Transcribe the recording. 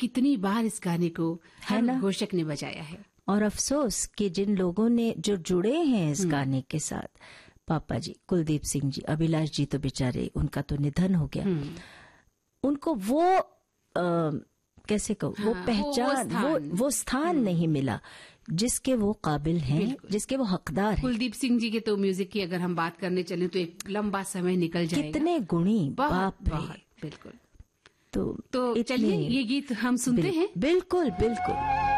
कितनी बार इस गाने को है हर ना? घोषक ने बजाया है। और अफसोस कि जिन लोगों ने जो जुड़े हैं इस गाने के साथ, पापा जी, कुलदीप सिंह जी, अभिलाष जी, तो बेचारे उनका तो निधन हो गया। उनको वो कैसे कहूँ, वो पहचान, वो स्थान नहीं मिला जिसके वो काबिल हैं, जिसके वो हकदार हैं। कुलदीप सिंह जी के तो म्यूजिक की अगर हम बात करने चलें तो एक लंबा समय निकल जाएगा। कितने गुणी, बाप रे। बिल्कुल। तो चलिए ये गीत हम सुनते हैं। बिल्कुल बिल्कुल।